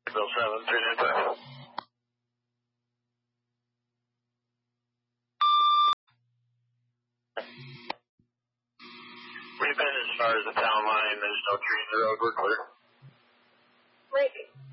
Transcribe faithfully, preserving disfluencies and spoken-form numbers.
Bill seven, three nine five. We've been as far as the town line. There's no trees in the road. We're clear. Mike,